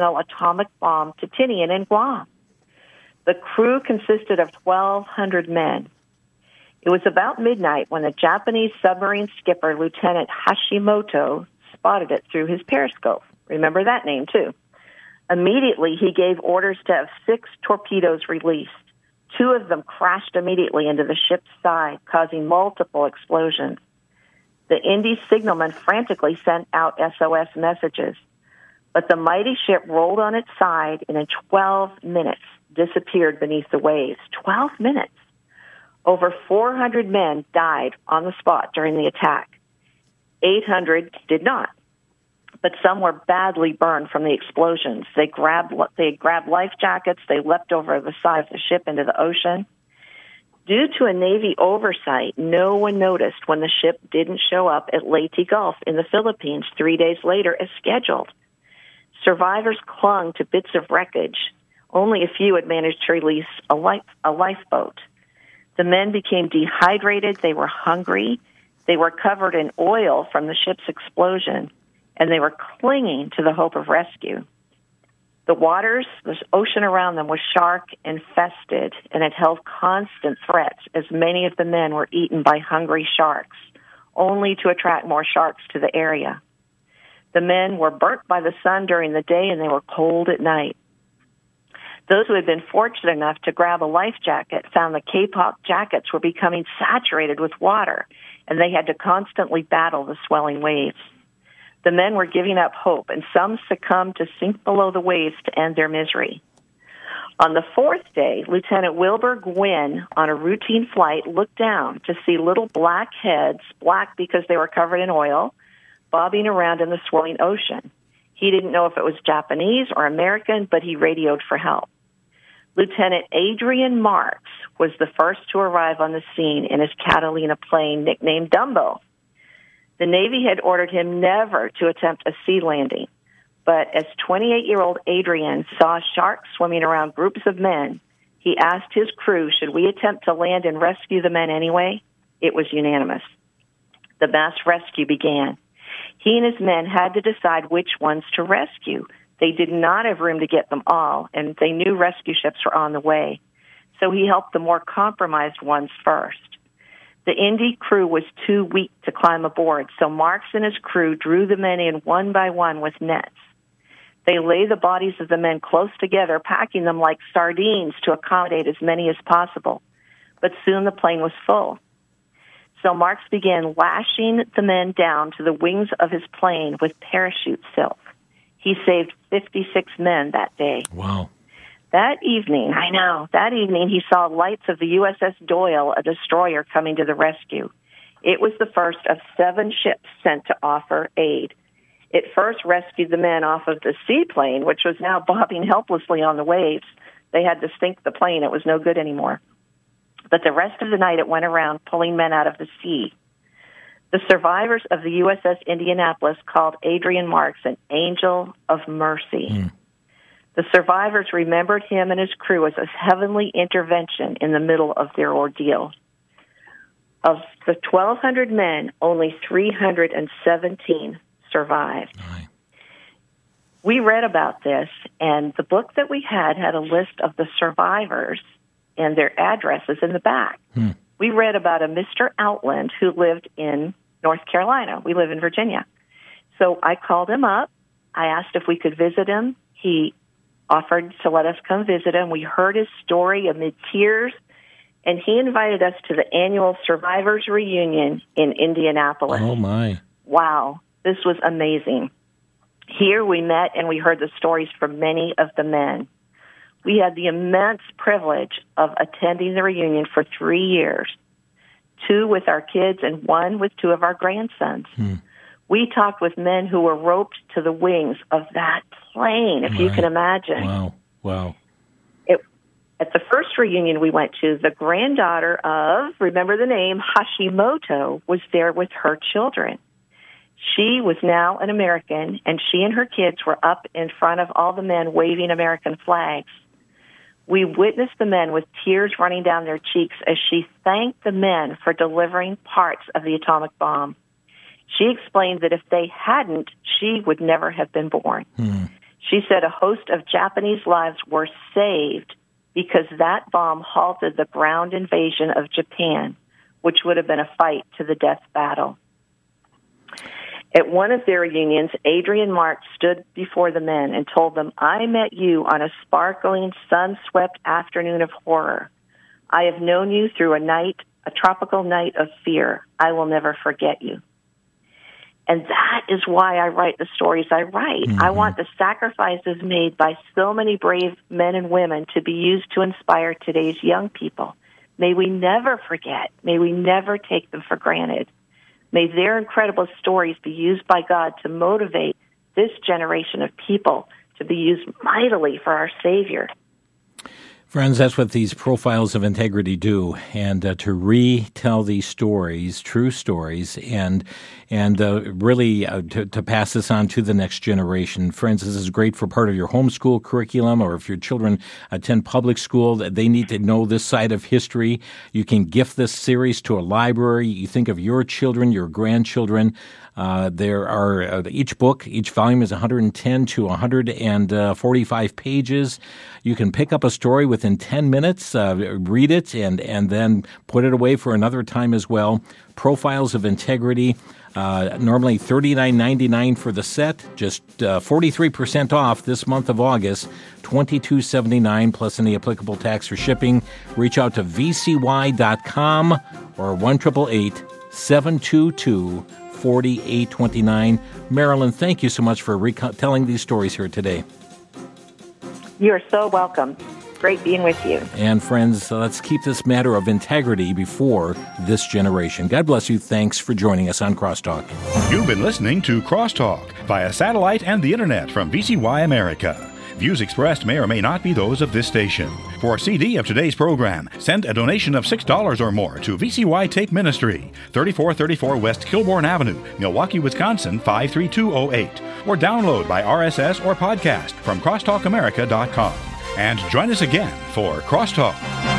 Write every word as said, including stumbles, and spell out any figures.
National Atomic Bomb to Tinian in Guam. The crew consisted of twelve hundred men. It was about midnight when the Japanese submarine skipper, Lieutenant Hashimoto, spotted it through his periscope. Remember that name, too. Immediately, he gave orders to have six torpedoes released. Two of them crashed immediately into the ship's side, causing multiple explosions. The Indy signalman frantically sent out S O S messages, but the mighty ship rolled on its side and in twelve minutes disappeared beneath the waves. twelve minutes. Over four hundred men died on the spot during the attack. eight hundred did not, but some were badly burned from the explosions. They grabbed they grabbed life jackets. They leapt over the side of the ship into the ocean. Due to a Navy oversight, no one noticed when the ship didn't show up at Leyte Gulf in the Philippines three days later as scheduled. Survivors clung to bits of wreckage. Only a few had managed to release a, life, a lifeboat. The men became dehydrated. They were hungry. They were covered in oil from the ship's explosion, and they were clinging to the hope of rescue. The waters, the ocean around them was shark infested, and it held constant threats as many of the men were eaten by hungry sharks, only to attract more sharks to the area. The men were burnt by the sun during the day, and they were cold at night. Those who had been fortunate enough to grab a life jacket found the K-pop jackets were becoming saturated with water, and they had to constantly battle the swelling waves. The men were giving up hope, and some succumbed to sink below the waves to end their misery. On the fourth day, Lieutenant Wilbur Gwynn, on a routine flight, looked down to see little black heads, black because they were covered in oil, bobbing around in the swirling ocean. He didn't know if it was Japanese or American, but he radioed for help. Lieutenant Adrian Marks was the first to arrive on the scene in his Catalina plane, nicknamed Dumbo. The Navy had ordered him never to attempt a sea landing, but as twenty-eight-year-old Adrian saw sharks swimming around groups of men, he asked his crew, should we attempt to land and rescue the men anyway? It was unanimous. The mass rescue began. He and his men had to decide which ones to rescue. They did not have room to get them all, and they knew rescue ships were on the way. So he helped the more compromised ones first. The Indy crew was too weak to climb aboard, so Marks and his crew drew the men in one by one with nets. They lay the bodies of the men close together, packing them like sardines to accommodate as many as possible. But soon the plane was full. So Marks began lashing the men down to the wings of his plane with parachute silk. He saved fifty-six men that day. Wow. That evening, I know, that evening he saw lights of the U S S Doyle, a destroyer, coming to the rescue. It was the first of seven ships sent to offer aid. It first rescued the men off of the seaplane, which was now bobbing helplessly on the waves. They had to sink the plane. It was no good anymore. But the rest of the night it went around pulling men out of the sea. The survivors of the U S S Indianapolis called Adrian Marks an angel of mercy. Mm. The survivors remembered him and his crew as a heavenly intervention in the middle of their ordeal. Of the twelve hundred men, only three hundred seventeen survived. Aye. We read about this, and the book that we had had a list of the survivors and their addresses in the back. Hmm. We read about a Mister Outland who lived in North Carolina. We live in Virginia. So I called him up. I asked if we could visit him. He offered to let us come visit him. We heard his story amid tears, and he invited us to the annual Survivors Reunion in Indianapolis. Oh, my. Wow, this was amazing. Here we met and we heard the stories from many of the men. We had the immense privilege of attending the reunion for three years, two with our kids and one with two of our grandsons. Hmm. We talked with men who were roped to the wings of that plane, if right. you can imagine. Wow, wow. It, at the first reunion we went to, the granddaughter of, remember the name, Hashimoto, was there with her children. She was now an American, and she and her kids were up in front of all the men waving American flags. We witnessed the men with tears running down their cheeks as she thanked the men for delivering parts of the atomic bomb. She explained that if they hadn't, she would never have been born. Hmm. She said a host of Japanese lives were saved because that bomb halted the ground invasion of Japan, which would have been a fight to the death battle. At one of their reunions, Adrienne Marks stood before the men and told them, "I met you on a sparkling, sun-swept afternoon of horror. I have known you through a night, a tropical night of fear. I will never forget you." And that is why I write the stories I write. Mm-hmm. I want the sacrifices made by so many brave men and women to be used to inspire today's young people. May we never forget. May we never take them for granted. May their incredible stories be used by God to motivate this generation of people to be used mightily for our Savior. Friends, that's what these profiles of integrity do, and uh, to retell these stories, true stories, and and uh, really uh, to, to pass this on to the next generation. Friends, this is great for part of your homeschool curriculum, or if your children attend public school, they need to know this side of history. You can gift this series to a library. You think of your children, your grandchildren. Uh, there are uh, each book, each volume is one hundred ten to one hundred forty-five pages. You can pick up a story within ten minutes, uh, read it, and, and then put it away for another time as well. Profiles of Integrity, uh, normally thirty-nine ninety-nine for the set, just uh, forty-three percent off this month of August, twenty-two seventy-nine plus any applicable tax or shipping. Reach out to v c y dot com or one eight eight eight, seven two two, forty-eight twenty-nine. Marilyn, thank you so much for rec- telling these stories here today. You're so welcome. Great being with you. And friends, let's keep this matter of integrity before this generation. God bless you. Thanks for joining us on Crosstalk. You've been listening to Crosstalk via satellite and the internet from V C Y America. Views expressed may or may not be those of this station. For a C D of today's program, send a donation of six dollars or more to V C Y Take Ministry, thirty-four thirty-four West Kilbourne Avenue, Milwaukee, Wisconsin, five three two oh eight. Or download by R S S or podcast from crosstalk america dot com. And join us again for Crosstalk.